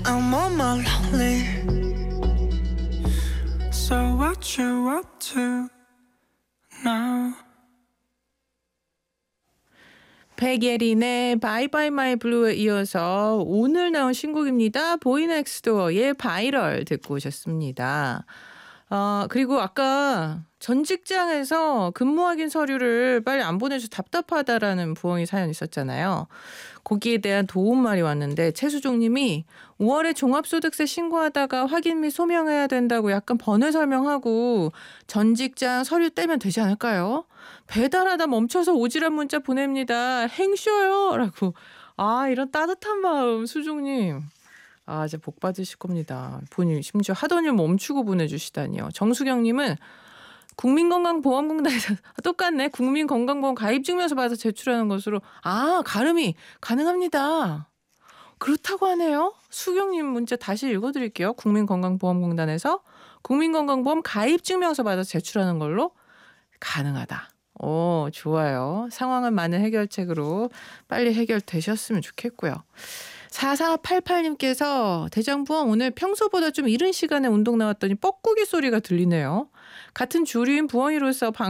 I'm on my lonely. So what you up to now? 백예린의 바이 바이 마이 블루에 이어서 오늘 나온 신곡입니다. 보이넥스도어의 바이럴 듣고 오셨습니다. 그리고 아까 전 직장에서 근무 확인 서류를 빨리 안 보내줘서 답답하다라는 부엉이 사연 있었잖아요. 거기에 대한 도움말이 왔는데 최수종 님이 5월에 종합소득세 신고하다가 확인 및 소명해야 된다고 약간 번외 설명하고 전 직장 서류 떼면 되지 않을까요? 배달하다 멈춰서 오지랖 문자 보냅니다. 행쇼요 라고. 이런 따뜻한 마음 수종님. 이제 복 받으실 겁니다. 본인 심지어 하던 일 멈추고 보내주시다니요. 정수경님은 국민건강보험공단에서 똑같네. 국민건강보험 가입증명서 받아서 제출하는 것으로 가름이 가능합니다. 그렇다고 하네요. 수경님 문자 다시 읽어드릴게요. 국민건강보험공단에서 국민건강보험 가입증명서 받아서 제출하는 걸로 가능하다. 좋아요. 상황은 많은 해결책으로 빨리 해결되셨으면 좋겠고요. 4488님께서 대장부엉 오늘 평소보다 좀 이른 시간에 운동 나왔더니 뻐꾸기 소리가 들리네요. 같은 주류인 부엉이로서